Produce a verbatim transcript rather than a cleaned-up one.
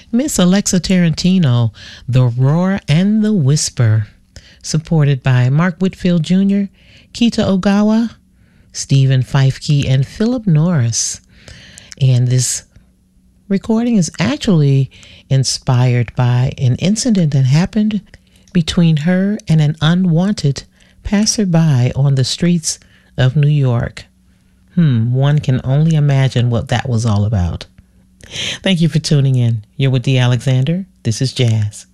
Miss Alexa Tarantino, The Roar and the Whisper, supported by Mark Whitfield Junior, Kita Ogawa, Stephen Fifekey, and Philip Norris. And this recording is actually inspired by an incident that happened between her and an unwanted passerby on the streets of New York. Hmm, one can only imagine what that was all about. Thank you for tuning in. You're with Dee Alexander. This is Jazz.